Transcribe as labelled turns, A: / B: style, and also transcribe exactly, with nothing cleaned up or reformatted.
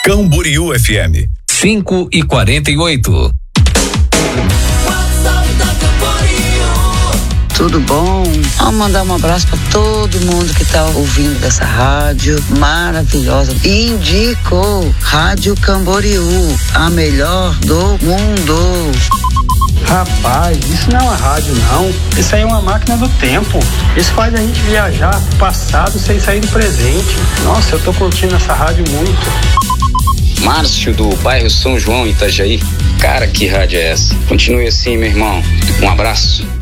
A: Camboriú F M.
B: cinco e quarenta e oito.
C: Tudo bom? Vamos mandar um abraço para todo mundo que tá ouvindo dessa rádio maravilhosa. Indico Rádio Camboriú, a melhor do mundo.
D: Rapaz, isso não é uma rádio não, isso aí é uma máquina do tempo. Isso faz a gente viajar pro passado sem sair do presente. Nossa, eu tô curtindo essa rádio muito.
E: Márcio, do bairro São João, Itajaí. Cara, que rádio é essa? Continue assim, meu irmão. Um abraço.